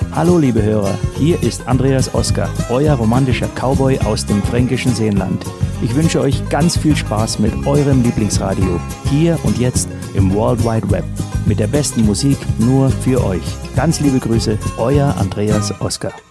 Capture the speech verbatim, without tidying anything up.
Hallo liebe Hörer, hier ist Andreas Oskar, euer romantischer Cowboy aus dem fränkischen Seenland. Ich wünsche euch ganz viel Spaß mit eurem Lieblingsradio, hier und jetzt im World Wide Web, mit der besten Musik nur für euch. Ganz liebe Grüße, euer Andreas Oskar.